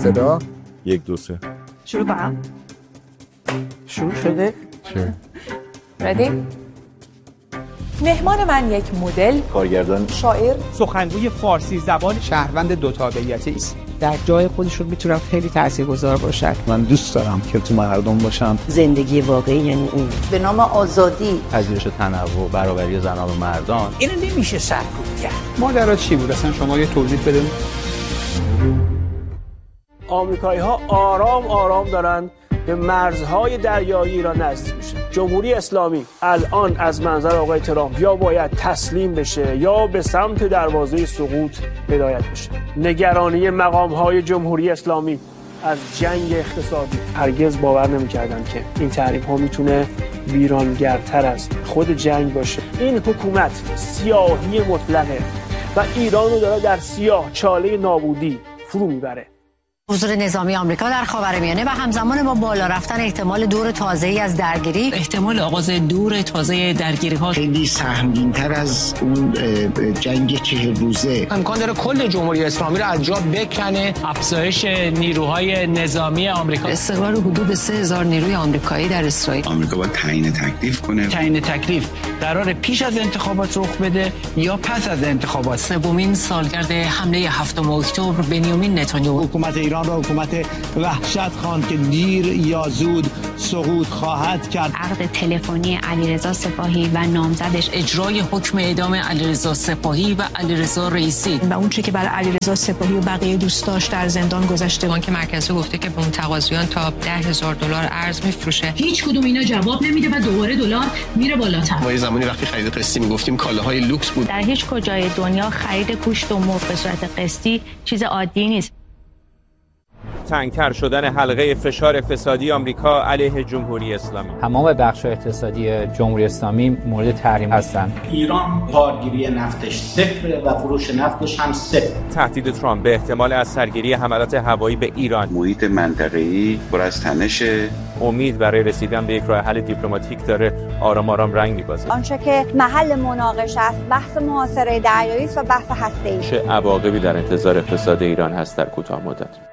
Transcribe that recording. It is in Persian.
صدا 1 2 3 شروع کنم. شروع شده؟ ردی؟ مهمان من یک مدل، کارگردان، شاعر، سخنگوی فارسی زبان، شهروند دو تابعیتی است. در جای خودشون میتونن خیلی تاثیرگذار باشن. من دوست دارم که تو مردم باشم. زندگی واقعی یعنی این. به نام آزادی، پذیرش تنوع، برابری زنان و مردان. اینو نمیشه سرکوب کرد. ماجرا چی بود اصلا؟ شما یه توضیح بدین. آمریکایی‌ها آرام آرام دارن به مرزهای دریایی ایران نزدیک میشن. جمهوری اسلامی الان از منظر آقای ترامپ یا باید تسلیم بشه یا به سمت دروازه سقوط هدایت بشه. نگرانی مقام‌های جمهوری اسلامی از جنگ اقتصادی، هرگز باور نمی‌کردن که این تحریم‌ها میتونه ویرانگرتر از خود جنگ باشه. این حکومت سیاهی مطلقه و ایران رو داره در سیاه چاله نابودی فرو میبره. حضور نظامی آمریکا در خاورمیانه و همزمان با بالا رفتن احتمال دور تازه‌ای از درگیری، احتمال آغاز دور تازه درگیری‌ها خیلی سهمگین‌تر از اون جنگ 40 روزه. امکان داره کل جمهوری اسلامی رو از جا بکنه. افزایش نیروهای نظامی آمریکا، استقرار حدود 3000 نیروی آمریکایی در اسرائیل. آمریکا باید تعیین تکلیف کنه. تعیین تکلیف قرار پیش از انتخابات رخ بده یا پس از انتخابات. سومین سالگرد حمله 7 اکتبر بنیامین نتانیاهو حکومت ایران را حکومت وحشت خواند که دیر یا زود سقوط خواهد کرد. عقد تلفنی علیرضا سپاهی و نامزدش، اجرای حکم اعدام علیرضا سپاهی و علیرضا رئیسی و اون چه که برای علیرضا سپاهی و بقیه دوستاش در زندان گذشته. بانک مرکزی گفته که به متقاضیان تا $10,000 ارز میفروشه. هیچ کدوم اینا جواب نمیده و دوباره دلار میره بالاتر. ما یه زمانی وقتی خرید قسطی میگفتیم کالاهای لوکس بود. در هیچ کجای دنیا خرید گوشت و مرغ به صورت قسطی چیز عادی نیست. تنگتر شدن حلقه فشار اقتصادی آمریکا علیه جمهوری اسلامی. تمام بخش‌های اقتصادی جمهوری اسلامی مورد تحریم هستند. ایران بارگیری نفتش صفر و فروش نفتش هم صفر. تهدید ترامپ به احتمال از سرگیری حملات هوایی به ایران. محیط منطقه‌ای پر از تنشه. امید برای رسیدن به یک راه حل دیپلماتیک داره آرام آرام رنگ می‌بازه. آنچه که محل مناقشه است بحث محاصره دریایی است و بحث هسته‌ای. چه عواقبی در انتظار اقتصاد ایران هست در کوتاه مدت؟